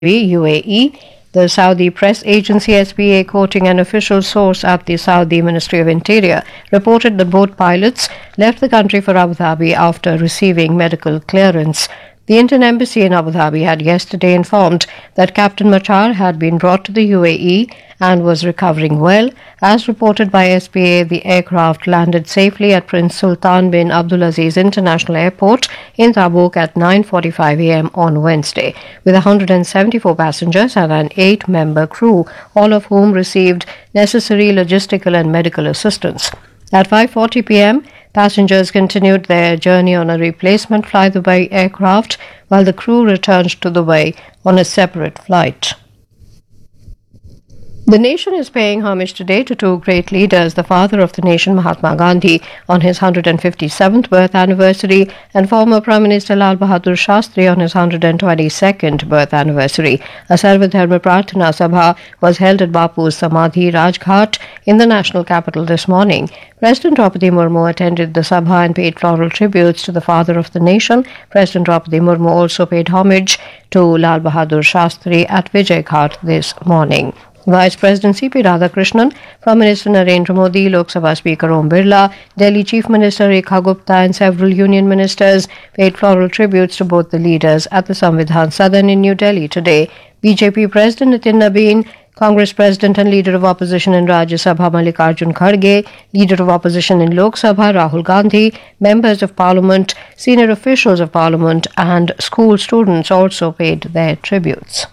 UAE. The Saudi press agency SPA, quoting an official source at the Saudi Ministry of Interior, reported that both pilots left the country for Abu Dhabi after receiving medical clearance. The Indian embassy in Abu Dhabi had yesterday informed that Captain Machar had been brought to the UAE and was recovering well. As reported by SPA, the aircraft landed safely at Prince Sultan bin Abdulaziz International Airport in Tabuk at 9:45 a.m. on Wednesday, with 174 passengers and an 8-member crew, all of whom received necessary logistical and medical assistance. At 5:40 p.m., passengers continued their journey on a replacement Fly Dubai aircraft, while the crew returned to Dubai on a separate flight. The nation is paying homage today to two great leaders, the father of the nation, Mahatma Gandhi, on his 157th birth anniversary, and former Prime Minister Lal Bahadur Shastri on his 122nd birth anniversary. A Sarvadharma Prarthana Sabha was held at Bapu's Samadhi Rajghat in the national capital this morning. President Draupadi Murmu attended the Sabha and paid floral tributes to the father of the nation. President Draupadi Murmu also paid homage to Lal Bahadur Shastri at Vijay Ghat this morning. Vice President C.P. Radhakrishnan, Prime Minister Narendra Modi, Lok Sabha Speaker Om Birla, Delhi Chief Minister Rekha Gupta and several union ministers paid floral tributes to both the leaders at the Samvidhan Sadan in New Delhi today. BJP President Nitin Nabin, Congress President and Leader of Opposition in Rajya Sabha Mallikarjun Kharge, Leader of Opposition in Lok Sabha Rahul Gandhi, Members of Parliament, senior officials of Parliament and school students also paid their tributes.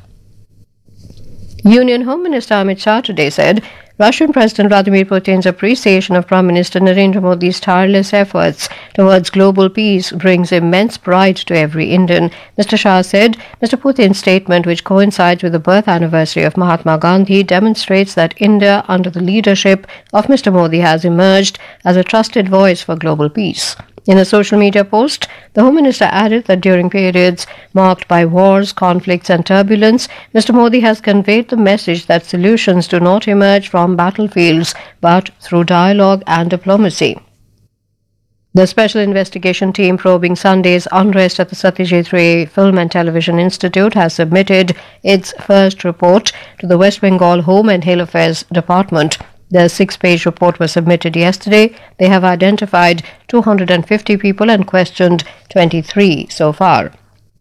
Union Home Minister Amit Shah today said Russian President Vladimir Putin's appreciation of Prime Minister Narendra Modi's tireless efforts towards global peace brings immense pride to every Indian. Mr. Shah said Mr. Putin's statement, which coincides with the birth anniversary of Mahatma Gandhi, demonstrates that India, under the leadership of Mr. Modi, has emerged as a trusted voice for global peace. In a social media post, the Home Minister added that during periods marked by wars, conflicts and turbulence, Mr. Modi has conveyed the message that solutions do not emerge from battlefields but through dialogue and diplomacy. The Special Investigation Team probing Sunday's unrest at the Satyajit Ray Film and Television Institute has submitted its first report to the West Bengal Home and Hill Affairs Department. The 6-page report was submitted yesterday. They have identified 250 people and questioned 23 so far.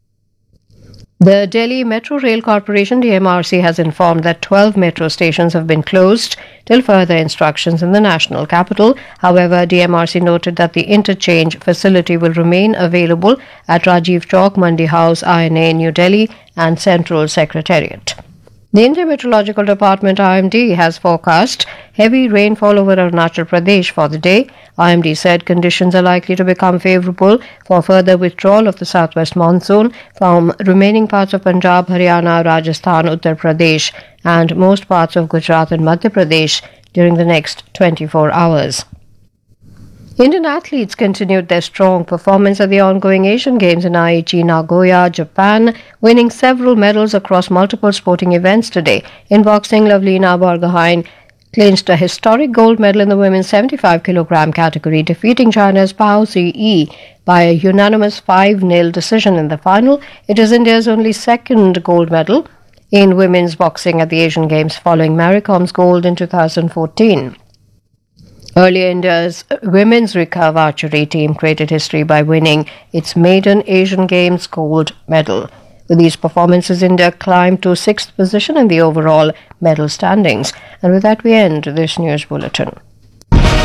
The Delhi Metro Rail Corporation DMRC has informed that 12 metro stations have been closed till further instructions in the national capital. However, DMRC noted that the interchange facility will remain available at Rajiv Chowk, Mandi House, INA, New Delhi and Central Secretariat. The Indian Meteorological Department IMD has forecast heavy rainfall over Arunachal Pradesh for the day. IMD said conditions are likely to become favourable for further withdrawal of the southwest monsoon from remaining parts of Punjab, Haryana, Rajasthan, Uttar Pradesh and most parts of Gujarat and Madhya Pradesh during the next 24 hours. Indian athletes continued their strong performance at the ongoing Asian Games in Aichi, Nagoya, Japan, winning several medals across multiple sporting events today. In boxing, Lavlina Borgohain clinched a historic gold medal in the women's 75 kg category, defeating China's Pao Ziyi by a unanimous 5-0 decision in the final. It is India's only second gold medal in women's boxing at the Asian Games, following Mary Com's gold in 2014. Earlier, India's women's recurve archery team created history by winning its maiden Asian Games gold medal. With these performances, India climbed to 6th position in the overall medal standings. And with that, we end this news bulletin.